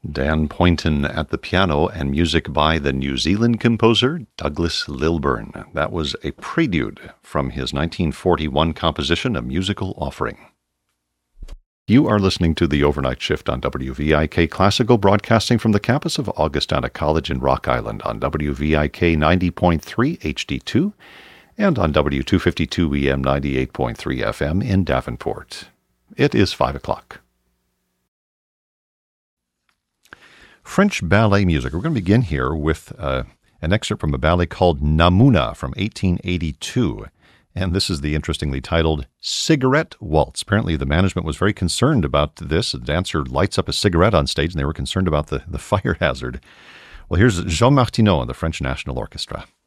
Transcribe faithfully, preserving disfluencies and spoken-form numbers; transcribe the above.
Dan Poynton at the piano and music by the New Zealand composer Douglas Lilburn. That was a prelude from his nineteen forty-one composition, A Musical Offering. You are listening to The Overnight Shift on W V I K Classical, broadcasting from the campus of Augustana College in Rock Island on W V I K ninety point three H D two and on W two fifty-two E M ninety-eight point three F M in Davenport. It is five o'clock. French ballet music. We're going to begin here with uh, an excerpt from a ballet called Namuna from eighteen eighty-two. And this is the interestingly titled Cigarette Waltz. Apparently the management was very concerned about this. The dancer lights up a cigarette on stage, and they were concerned about the, the fire hazard. Well, here's Jean Martineau and the French National Orchestra.